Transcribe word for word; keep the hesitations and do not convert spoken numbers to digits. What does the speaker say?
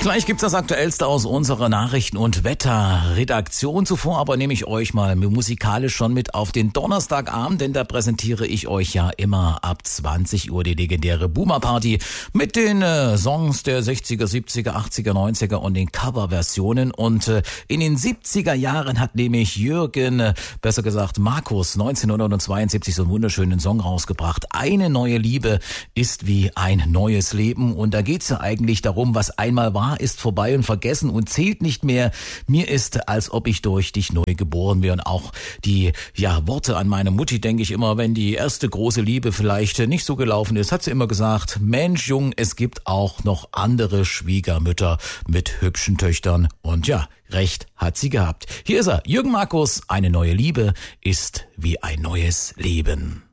Gleich gibt's das Aktuellste aus unserer Nachrichten- und Wetterredaktion. Zuvor aber nehme ich euch mal musikalisch schon mit auf den Donnerstagabend, denn da präsentiere ich euch ja immer ab zwanzig Uhr die legendäre Boomer Party mit den äh, Songs der sechziger, siebziger, achtziger, neunziger und den Coverversionen. Und äh, in den siebziger Jahren hat nämlich Jürgen, äh, besser gesagt Markus, neunzehnhundertzweiundsiebzig so einen wunderschönen Song rausgebracht. Eine neue Liebe ist wie ein neues Leben. Und da geht's ja eigentlich darum, was einmal war, ist vorbei und vergessen und zählt nicht mehr. Mir ist, als ob ich durch dich neu geboren wäre. Und auch die ja Worte an meine Mutti denke ich immer, wenn die erste große Liebe vielleicht nicht so gelaufen ist, hat sie immer gesagt, Mensch Jung, es gibt auch noch andere Schwiegermütter mit hübschen Töchtern. Und ja, recht hat sie gehabt. Hier ist er, Jürgen Markus, eine neue Liebe ist wie ein neues Leben.